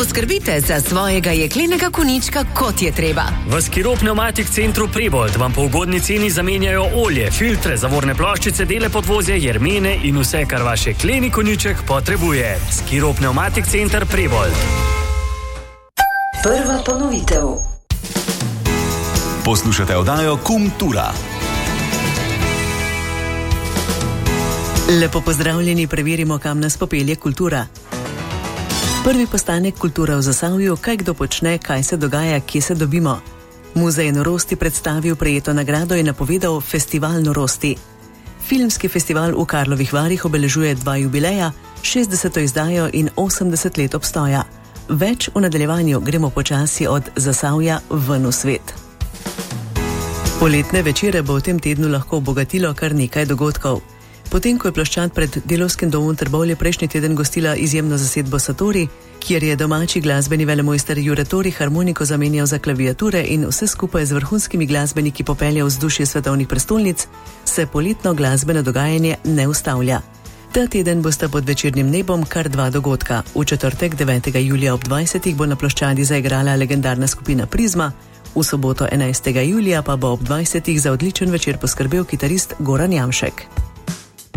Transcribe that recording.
Poskrbite za svojega jeklenega konjička, kot je treba. V Skiro Pneumatik Centru Prebold vam po ugodni ceni zamenjajo olje, filtre, zavorne ploščice, dele podvozja, jermene in vse, kar vaš jekleni konjiček potrebuje. Skiro Pneumatik Center Prebold. Prva ponovitev. Poslušate oddajo Kultura. Lepo pozdravljeni, preverimo, kam nas popelje kultura. Prvi postanek Kultura v Zasavju, kaj kdo počne, kaj se dogaja, kje se dobimo. Muzej norosti predstavil prejeto nagrado in napovedal Festival norosti. Filmski festival v Karlovih Varih obeležuje 2 jubileja, 60. izdajo in 80 let obstoja. Več v nadaljevanju, gremo počasi od Zasavja ven v svet. Poletne večere bo v tem tednu lahko obogatilo kar nekaj dogodkov. Potem, ko je ploščad pred Delavskim domom Trbovlje prejšnji teden gostila izjemno zasedbo Satori, kjer je domači glasbeni velemojster Jure Tori harmoniko zamenjal za klaviature in vse skupaj z vrhunskimi glasbeniki popeljal vzdušje svetovnih prestolnic, se poletno glasbeno dogajanje ne ustavlja. Ta teden bosta pod večernim nebom kar 2 dogodka. V četrtek, 9. julija ob 20. bo na ploščadi zaigrala legendarna skupina Prizma, v soboto 11. julija pa bo ob 20. za odličen večer poskrbel kitarist Goran Jamšek.